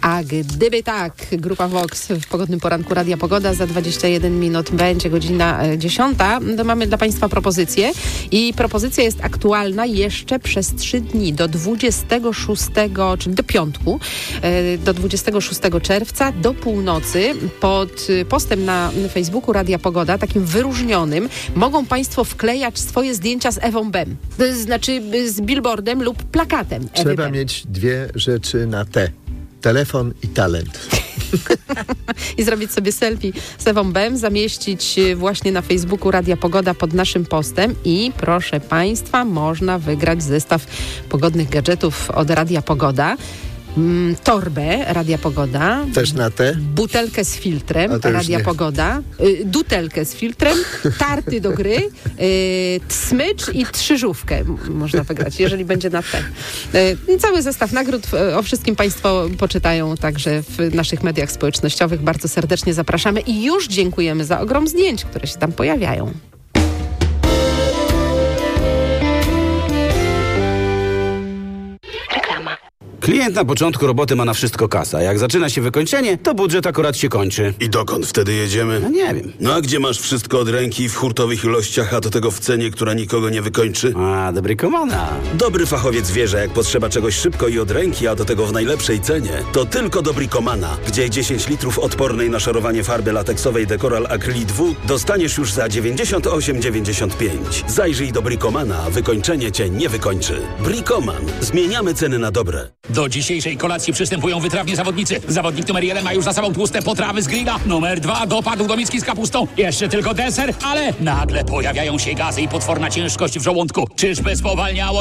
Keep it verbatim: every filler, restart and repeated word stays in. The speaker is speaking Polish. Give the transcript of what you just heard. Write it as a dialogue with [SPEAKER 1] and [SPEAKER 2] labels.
[SPEAKER 1] A gdyby tak, Grupa Vox w pogodnym poranku Radia Pogoda za dwadzieścia jeden minut będzie godzina dziesiąta. To mamy dla Państwa propozycję i propozycja jest aktualna jeszcze przez trzy dni do dwudziestego szóstego, czyli do piątku, do dwudziestego szóstego czerwca do północy pod postem na Facebooku Radia Pogoda, takim wyróżnionym, mogą Państwo wklejać swoje zdjęcia z Ewą Bem. To znaczy z billboardem lub plakatem.
[SPEAKER 2] Trzeba
[SPEAKER 1] Bem.
[SPEAKER 2] mieć dwie rzeczy na T. Telefon i talent.
[SPEAKER 1] I zrobić sobie selfie z Ewą Bem, zamieścić właśnie na Facebooku Radia Pogoda pod naszym postem i proszę Państwa, można wygrać zestaw pogodnych gadżetów od Radia Pogoda. Mm, torbę Radia Pogoda.
[SPEAKER 2] Też na T.
[SPEAKER 1] Butelkę z filtrem Radia
[SPEAKER 2] nie. Pogoda.
[SPEAKER 1] Y, dutelkę z filtrem, tarty do gry, y, smycz i trzyżówkę m- można wygrać, jeżeli będzie na T. Y, cały zestaw nagród, y, o wszystkim Państwo poczytają także w naszych mediach społecznościowych. Bardzo serdecznie zapraszamy i już dziękujemy za ogrom zdjęć, które się tam pojawiają.
[SPEAKER 3] Klient na początku roboty ma na wszystko kasa. Jak zaczyna się wykończenie, to budżet akurat się kończy.
[SPEAKER 4] I dokąd wtedy jedziemy?
[SPEAKER 3] No nie wiem.
[SPEAKER 4] No a gdzie masz wszystko od ręki w hurtowych ilościach, a do tego w cenie, która nikogo nie wykończy?
[SPEAKER 3] A, dobry komana.
[SPEAKER 4] Dobry fachowiec wie, że jak potrzeba czegoś szybko i od ręki, a do tego w najlepszej cenie, to tylko Dobricomana, gdzie dziesięć litrów odpornej na szarowanie farby lateksowej Decoral Acrylic W dostaniesz już za dziewięćdziesiąt osiem dziewięćdziesiąt pięć. Zajrzyj Dobricomana, a wykończenie cię nie wykończy. Bricoman. Zmieniamy ceny na dobre.
[SPEAKER 5] Do dzisiejszej kolacji przystępują wytrawni zawodnicy. Zawodnik numer jeden ma już za sobą tłuste potrawy z grilla. Numer dwa dopadł do miski z kapustą. Jeszcze tylko deser, ale nagle pojawiają się gazy i potworna ciężkość w żołądku. Czyżby spowalniało